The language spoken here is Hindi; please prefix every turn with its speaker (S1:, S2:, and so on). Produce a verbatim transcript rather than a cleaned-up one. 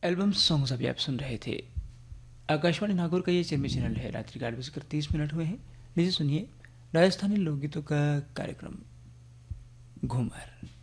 S1: एल्बम सॉन्ग्स अभी आप सुन रहे थे। आकाशवाणी नागौर का ये चिन्मय चैनल है। रात्रि के आठ बजकर तीस मिनट हुए हैं। लीजिए सुनिए राजस्थानी लोकगीतों का कार्यक्रम घूमर।